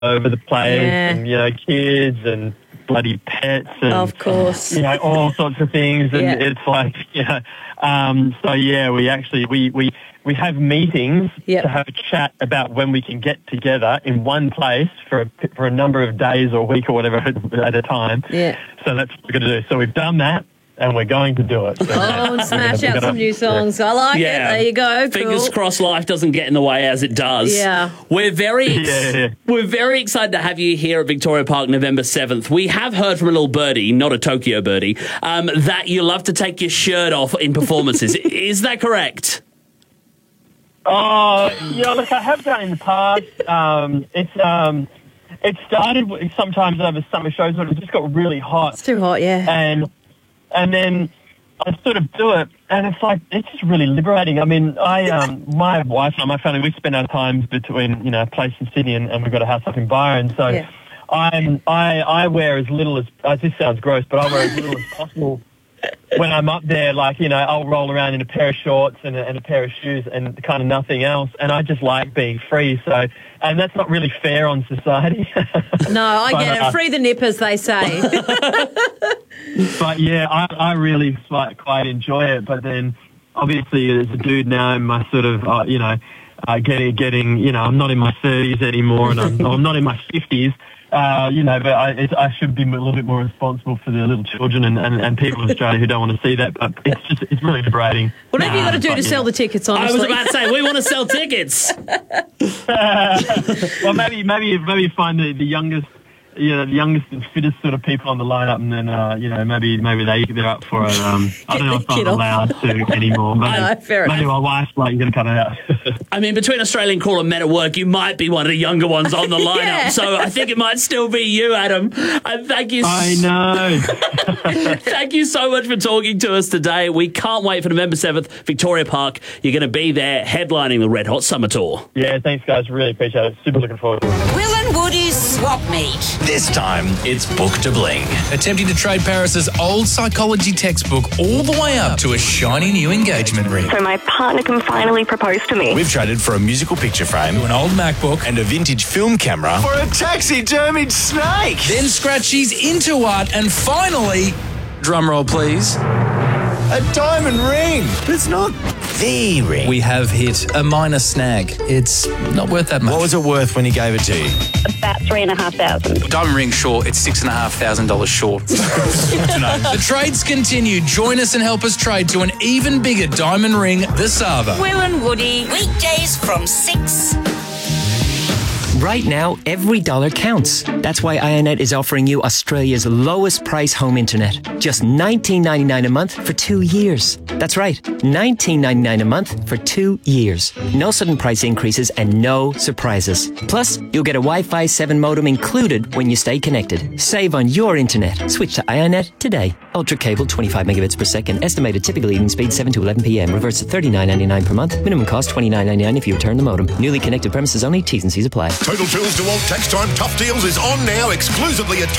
over the place, and kids and bloody pets, and of course, all sorts of things, and it's like, we have meetings to have a chat about when we can get together in one place for a number of days or week or whatever at a time. Yeah. So that's what we're going to do. So we've done that, and we're going to do it. So and smash out some new songs. I like it. There you go. Fingers crossed life doesn't get in the way as it does. Yeah. We're very excited to have you here at Victoria Park November 7th. We have heard from a little birdie, not a Tokyo birdie, that you love to take your shirt off in performances. Is that correct? Oh, look, I have done it in the past. It started sometimes over summer shows when it just got really hot. It's too hot, yeah. And then I sort of do it, and it's like, it's just really liberating. I mean, my wife and my family, we spend our times between, a place in Sydney and we've got a house up in Byron. So I wear as little as this sounds gross, but I wear as little as possible when I'm up there. Like, I'll roll around in a pair of shorts and a pair of shoes and kind of nothing else. And I just like being free. So, and that's not really fair on society. No, I get it. Free the nippers, they say. But yeah, I really quite enjoy it. But then, obviously, as a dude now, I'm my sort of, getting, I'm not in my 30s anymore, and I'm not in my 50s. But I should be a little bit more responsible for the little children and people in Australia who don't want to see that. But it's really liberating. Whatever you got to do to sell the tickets, honestly. I was about to say, we want to sell tickets. Well, maybe find the youngest. The youngest and fittest sort of people on the lineup, and then maybe they're up for it. I don't know if I'm allowed to anymore. Maybe my wife's like, you're going to cut it out. I mean, between Australian Call and Men at Work, you might be one of the younger ones on the lineup. So I think it might still be you, Adam. And thank you. I know. Thank you so much for talking to us today. We can't wait for November 7th, Victoria Park. You're going to be there headlining the Red Hot Summer Tour. Yeah, thanks, guys. Really appreciate it. Super looking forward to it. Will and Woody's Swap Meet. This time, it's Book to Bling. Attempting to trade Paris's old psychology textbook all the way up to a shiny new engagement ring. So my partner can finally propose to me. We've traded for a musical picture frame, an old MacBook, and a vintage film camera for a taxidermied snake. Then Scratchy's into art, and finally, drumroll please, a diamond ring. But it's not the ring. We have hit a minor snag. It's not worth that much. What was it worth when he gave it to you? About $3,500. Diamond ring short, it's $6,500 short. The trades continue. Join us and help us trade to an even bigger diamond ring, the Sava. Will and Woody, weekdays from 6. Right now, every dollar counts. That's why IONET is offering you Australia's lowest price home internet. Just $19.99 a month for 2 years. That's right, $19.99 a month for 2 years. No sudden price increases and no surprises. Plus, you'll get a Wi-Fi 7 modem included when you stay connected. Save on your internet. Switch to IONET today. Ultra cable, 25 megabits per second. Estimated typical evening speed, 7 to 11 p.m. Reverse at $39.99 per month. Minimum cost, $29.99 if you return the modem. Newly connected premises only. T's and C's apply. Total Tools DeWalt Tax Time Tough Deals is on now exclusively at